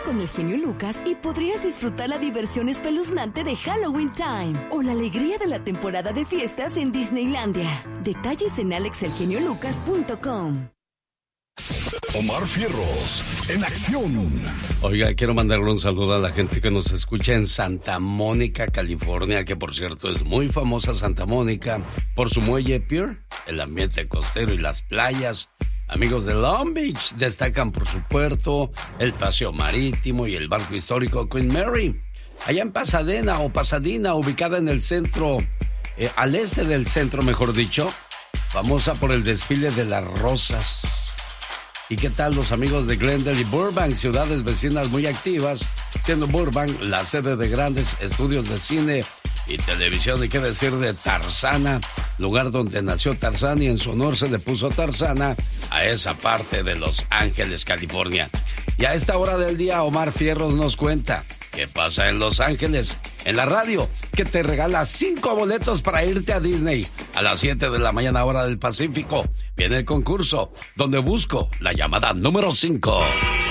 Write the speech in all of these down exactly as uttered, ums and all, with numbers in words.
con el genio Lucas y podrías disfrutar la diversión espeluznante de Halloween Time o la alegría de la temporada de fiestas en Disneylandia. Detalles en alex el genio lucas punto com. Omar Fierros, en acción. Oiga, quiero mandarle un saludo a la gente que nos escucha en Santa Mónica, California, que por cierto es muy famosa Santa Mónica por su muelle Pier, el ambiente costero y las playas. Amigos de Long Beach destacan por su puerto, el paseo marítimo y el barco histórico Queen Mary. Allá en Pasadena o Pasadena, ubicada en el centro, eh, al este del centro, mejor dicho, famosa por el desfile de las rosas. ¿Y qué tal los amigos de Glendale y Burbank, ciudades vecinas muy activas, siendo Burbank la sede de grandes estudios de cine y televisión? ¿Y qué decir de Tarzana, lugar donde nació Tarzán y en su honor se le puso Tarzana a esa parte de Los Ángeles, California? Y a esta hora del día, Omar Fierros nos cuenta qué pasa en Los Ángeles, en la radio, que te regala cinco boletos para irte a Disney. A las siete de la mañana, hora del Pacífico, viene el concurso, donde busco la llamada número cinco.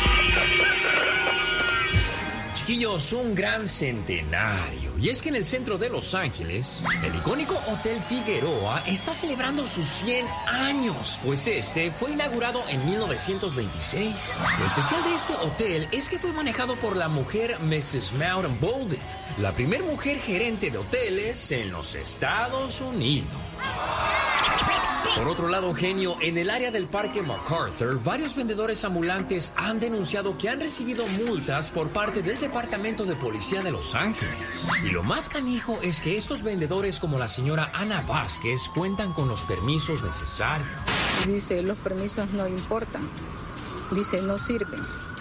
Chiquillos, un gran centenario. Y es que en el centro de Los Ángeles, el icónico Hotel Figueroa está celebrando sus cien años, pues este fue inaugurado en mil novecientos veintiséis. Lo especial de este hotel es que fue manejado por la mujer missus Mountain Bolden, la primer mujer gerente de hoteles en los Estados Unidos. Por otro lado, genio, en el área del Parque MacArthur, varios vendedores ambulantes han denunciado que han recibido multas por parte del Departamento de Policía de Los Ángeles. Y lo más canijo es que estos vendedores, como la señora Ana Vázquez, cuentan con los permisos necesarios. Dice, los permisos no importan. Dice, no sirven.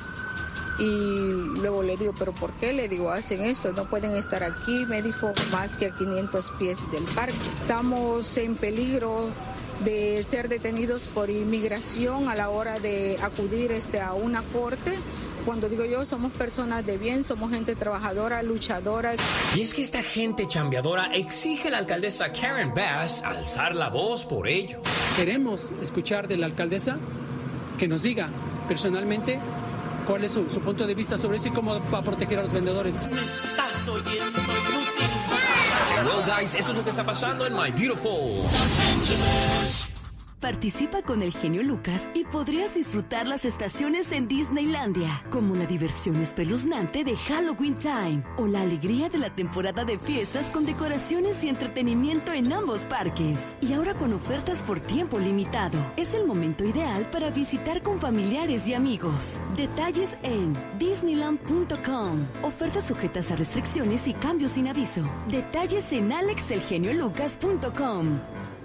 Y luego le digo, ¿pero por qué? Le digo, hacen esto, no pueden estar aquí. Me dijo, más que a quinientos pies del parque. Estamos en peligro de ser detenidos por inmigración a la hora de acudir este, a una corte. Cuando digo yo, somos personas de bien, somos gente trabajadora, luchadora. Y es que esta gente chambeadora exige a la alcaldesa Karen Bass alzar la voz por ello. Queremos escuchar de la alcaldesa que nos diga personalmente cuál es su, su punto de vista sobre esto y cómo va a proteger a los vendedores. Me estás oyendo, inútil. Well, guys, eso es lo que está pasando en My Beautiful Los Angeles. Participa con el genio Lucas y podrías disfrutar las estaciones en Disneylandia, como la diversión espeluznante de Halloween Time o la alegría de la temporada de fiestas con decoraciones y entretenimiento en ambos parques. Y ahora con ofertas por tiempo limitado. Es el momento ideal para visitar con familiares y amigos. Detalles en disneyland punto com. Ofertas sujetas a restricciones y cambios sin aviso. Detalles en alex el genio lucas punto com.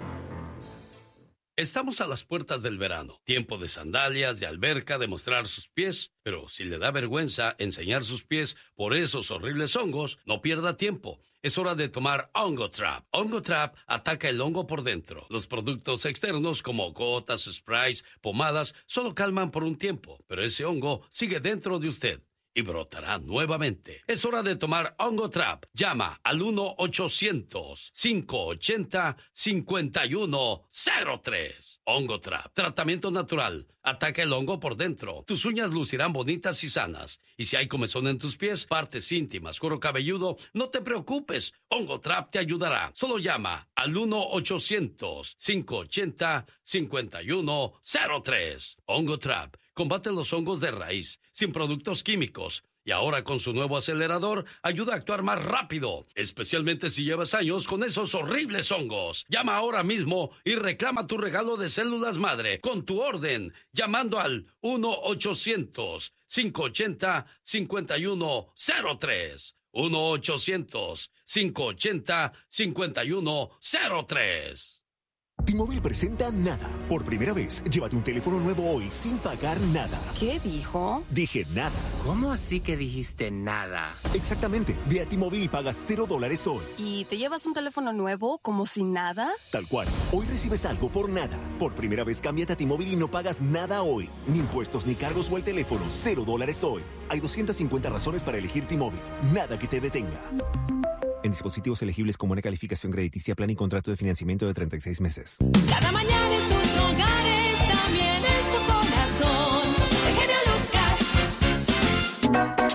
Estamos a las puertas del verano, tiempo de sandalias, de alberca, de mostrar sus pies, pero si le da vergüenza enseñar sus pies por esos horribles hongos, no pierda tiempo. Es hora de tomar Hongo Trap. Hongo Trap ataca el hongo por dentro. Los productos externos como gotas, sprays, pomadas, solo calman por un tiempo, pero ese hongo sigue dentro de usted y brotará nuevamente. Es hora de tomar Hongo Trap. Llama al uno ochocientos, cinco ochenta, cincuenta y uno cero tres. Hongo Trap. Tratamiento natural. Ataca el hongo por dentro. Tus uñas lucirán bonitas y sanas. Y si hay comezón en tus pies, partes íntimas, cuero cabelludo, no te preocupes. Hongo Trap te ayudará. Solo llama al uno ochocientos, cinco ochenta, cincuenta y uno cero tres. Hongo Trap. Combate los hongos de raíz, sin productos químicos. Y ahora con su nuevo acelerador, ayuda a actuar más rápido, especialmente si llevas años con esos horribles hongos. Llama ahora mismo y reclama tu regalo de células madre con tu orden, llamando al uno ochocientos, cinco ochenta, cincuenta y uno cero tres. uno ochocientos, cinco ochenta, cincuenta y uno cero tres. T-Mobile presenta Nada. Por primera vez, llévate un teléfono nuevo hoy sin pagar nada. ¿Qué dijo? Dije nada. ¿Cómo así que dijiste nada? Exactamente. Ve a T-Mobile y pagas cero dólares hoy. ¿Y te llevas un teléfono nuevo como sin nada? Tal cual. Hoy recibes algo por nada. Por primera vez, cámbiate a T-Mobile y no pagas nada hoy. Ni impuestos, ni cargos o el teléfono. Cero dólares hoy. Hay doscientas cincuenta razones para elegir T-Mobile. Nada que te detenga. En dispositivos elegibles con buena calificación crediticia, plan y contrato de financiamiento de treinta y seis meses. Cada mañana en sus hogares, también en su corazón. El genio Lucas.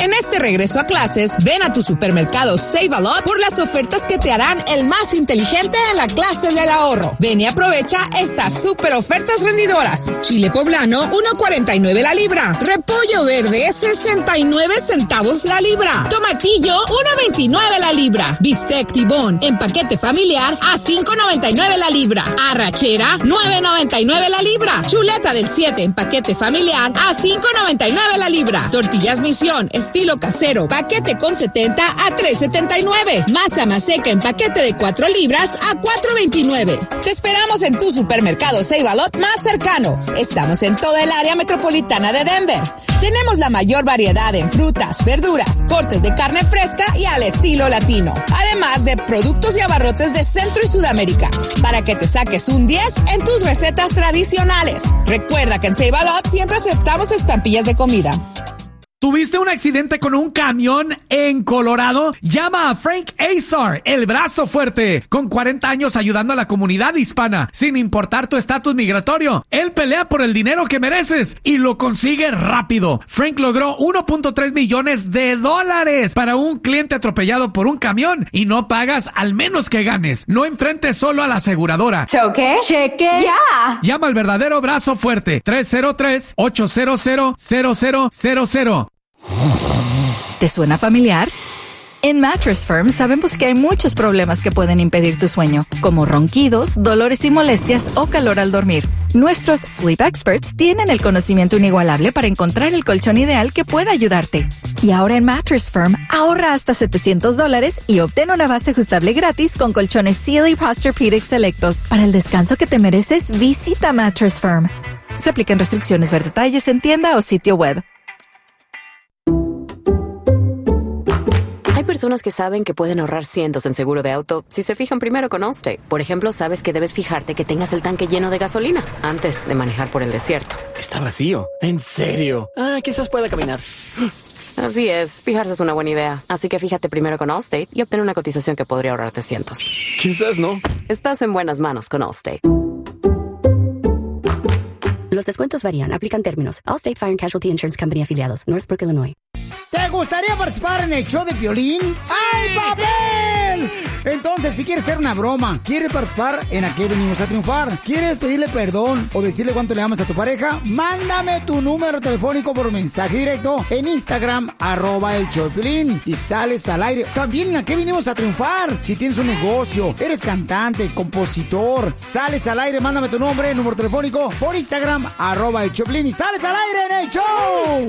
En este regreso a clases, ven a tu supermercado Save-A-Lot por las ofertas que te harán el más inteligente en la clase del ahorro. Ven y aprovecha estas super ofertas rendidoras. Chile poblano, uno cuarenta y nueve la libra. Repollo verde, sesenta y nueve centavos la libra. Tomatillo, uno veintinueve la libra. Bistec tibón en paquete familiar a cinco noventa y nueve la libra. Arrachera, nueve noventa y nueve la libra. Chuleta del siete en paquete familiar a cinco noventa y nueve la libra. Tortillas Misión, estilo casero, paquete con setenta a tres setenta y nueve. Masa maseca en paquete de cuatro libras a cuatro veintinueve. Te esperamos en tu supermercado Save-A-Lot más cercano. Estamos en toda el área metropolitana de Denver. Tenemos la mayor variedad en frutas, verduras, cortes de carne fresca y al estilo latino. Además de productos y abarrotes de Centro y Sudamérica, para que te saques un diez en tus recetas tradicionales. Recuerda que en Save-A-Lot siempre aceptamos estampillas de comida. ¿Tuviste un accidente con un camión en Colorado? Llama a Frank Azar, el brazo fuerte, con cuarenta años ayudando a la comunidad hispana, sin importar tu estatus migratorio. Él pelea por el dinero que mereces y lo consigue rápido. Frank logró uno punto tres millones de dólares para un cliente atropellado por un camión y no pagas al menos que ganes. No enfrentes solo a la aseguradora. ¿Choque? ¿Cheque? ¡Ya! Llama al verdadero brazo fuerte, tres cero tres, ocho cero cero, cero cero cero cero. ¿Te suena familiar? En Mattress Firm sabemos que hay muchos problemas que pueden impedir tu sueño, como ronquidos, dolores y molestias o calor al dormir. Nuestros Sleep Experts tienen el conocimiento inigualable para encontrar el colchón ideal que pueda ayudarte. Y ahora en Mattress Firm, ahorra hasta setecientos dólares y obtén una base ajustable gratis con colchones Sealy Posturepedic selectos. Para el descanso que te mereces, visita Mattress Firm. Se aplican restricciones. Ver detalles en tienda o sitio web. Hay personas que saben que pueden ahorrar cientos en seguro de auto si se fijan primero con Allstate. Por ejemplo, sabes que debes fijarte que tengas el tanque lleno de gasolina antes de manejar por el desierto. Está vacío. ¿En serio? Ah, quizás pueda caminar. Así es, fijarse es una buena idea. Así que fíjate primero con Allstate y obtén una cotización que podría ahorrarte cientos. Quizás no. Estás en buenas manos con Allstate. Los descuentos varían. Aplican términos. Allstate Fire and Casualty Insurance Company afiliados. Northbrook, Illinois. ¿Te gustaría participar en el show de Piolín? ¡Ay, papel! Entonces, si quieres hacer una broma, quieres participar en ¿A qué venimos a triunfar? ¿Quieres pedirle perdón o decirle cuánto le amas a tu pareja? Mándame tu número telefónico por mensaje directo en Instagram, arroba el show de Piolín, y sales al aire. También en ¿A qué venimos a triunfar? Si tienes un negocio, eres cantante, compositor, sales al aire, mándame tu nombre, número telefónico por Instagram, arroba el show de Piolín, y sales al aire en el show.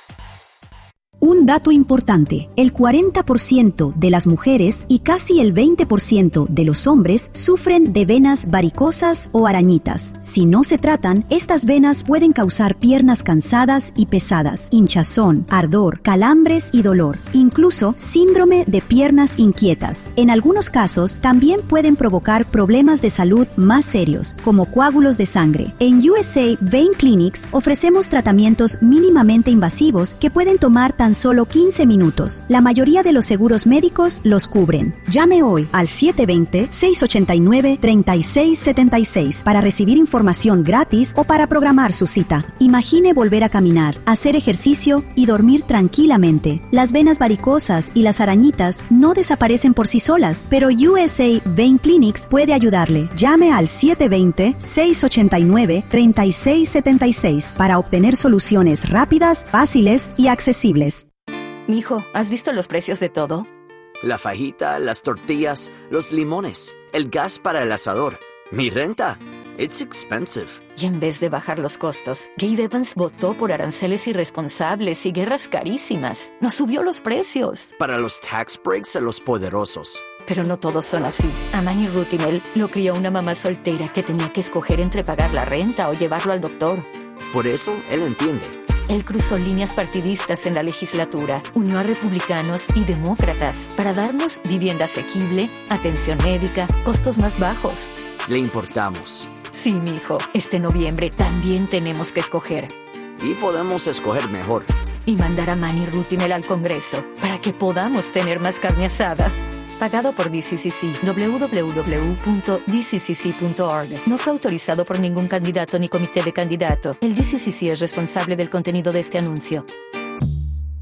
Un dato importante, el cuarenta por ciento de las mujeres y casi el veinte por ciento de los hombres sufren de venas varicosas o arañitas. Si no se tratan, estas venas pueden causar piernas cansadas y pesadas, hinchazón, ardor, calambres y dolor, incluso síndrome de piernas inquietas. En algunos casos, también pueden provocar problemas de salud más serios, como coágulos de sangre. En U S A Vein Clinics ofrecemos tratamientos mínimamente invasivos que pueden tomar tan solo quince minutos. La mayoría de los seguros médicos los cubren. Llame hoy al siete dos cero, seis ocho nueve, tres seis siete seis para recibir información gratis o para programar su cita. Imagine volver a caminar, hacer ejercicio y dormir tranquilamente. Las venas varicosas y las arañitas no desaparecen por sí solas, pero U S A Vein Clinics puede ayudarle. Llame al siete dos cero, seis ocho nueve, tres seis siete seis para obtener soluciones rápidas, fáciles y accesibles. Mijo, ¿has visto los precios de todo? La fajita, las tortillas, los limones, el gas para el asador, mi renta. It's expensive. Y en vez de bajar los costos, Gabe Evans votó por aranceles irresponsables y guerras carísimas. Nos subió los precios. Para los tax breaks a los poderosos. Pero no todos son así. A Manny Rutinel lo crió una mamá soltera que tenía que escoger entre pagar la renta o llevarlo al doctor. Por eso, él entiende. Él cruzó líneas partidistas en la legislatura, unió a republicanos y demócratas para darnos vivienda asequible, atención médica, costos más bajos. Le importamos. Sí, mijo, este noviembre también tenemos que escoger. Y podemos escoger mejor. Y mandar a Manny Rutinel al Congreso para que podamos tener más carne asada. Pagado por D C C C. doble u doble u doble u punto d c c c punto org. No fue autorizado por ningún candidato ni comité de candidato. El D C C C es responsable del contenido de este anuncio.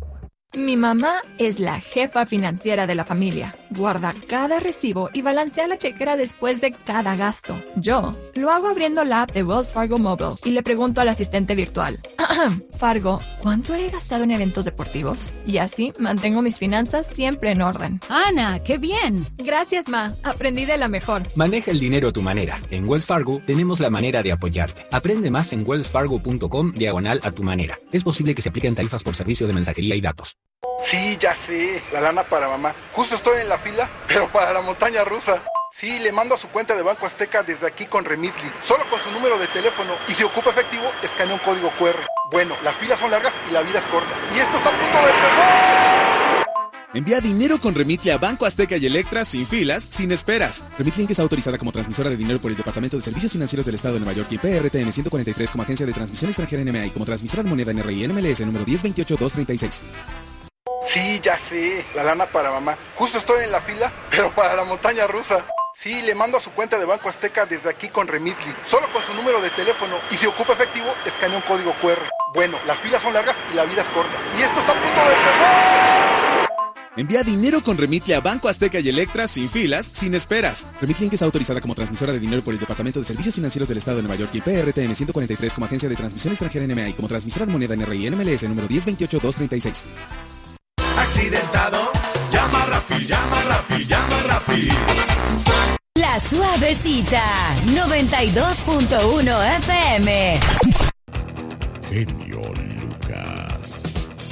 Mi mamá es la jefa financiera de la familia. Guarda cada recibo y balancea la chequera después de cada gasto. Yo lo hago abriendo la app de Wells Fargo Mobile y le pregunto al asistente virtual. Fargo, ¿cuánto he gastado en eventos deportivos? Y así mantengo mis finanzas siempre en orden. Ana, ¡qué bien! Gracias, Ma. Aprendí de la mejor. Maneja el dinero a tu manera. En Wells Fargo tenemos la manera de apoyarte. Aprende más en wellsfargo.com diagonal a tu manera. Es posible que se apliquen tarifas por servicio de mensajería y datos. Sí, ya sé, la lana para mamá. Justo estoy en la fila, pero para la montaña rusa. Sí, le mando a su cuenta de Banco Azteca desde aquí con Remitly, solo con su número de teléfono. Y si ocupa efectivo, escanea un código cu erre. Bueno, las filas son largas y la vida es corta. Y esto está a punto de empezar. Envía dinero con Remitly a Banco Azteca y Electra sin filas, sin esperas. Remitly está autorizada como transmisora de dinero por el Departamento de Servicios Financieros del Estado de Nueva York y P R T N ciento cuarenta y tres como agencia de transmisión extranjera N M A y como transmisora de moneda N R I N M L S número diez veintiocho dos treinta y seis. Sí, ya sé, la lana para mamá. Justo estoy en la fila, pero para la montaña rusa. Sí, le mando a su cuenta de Banco Azteca desde aquí con Remitly, solo con su número de teléfono. Y si ocupa efectivo, escanea un código cu erre. Bueno, las filas son largas y la vida es corta. Y esto está a punto de empezar. Envía dinero con Remitly a Banco Azteca y Electra sin filas, sin esperas. Remitly está autorizada como transmisora de dinero por el Departamento de Servicios Financieros del Estado de Nueva York y P R T N ciento cuarenta y tres como agencia de transmisión extranjera N M A y como transmisora de moneda N R I N M L S número diez veintiocho dos treinta y seis. Accidentado, llama a Rafi, llama a Rafi, llama a Rafi. La Suavecita, noventa y dos punto uno F M. Genio Lucas.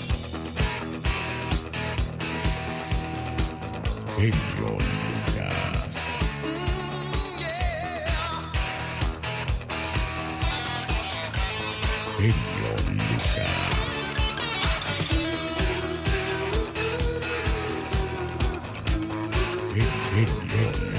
Genio Lucas. Genio Lucas. Genio Lucas.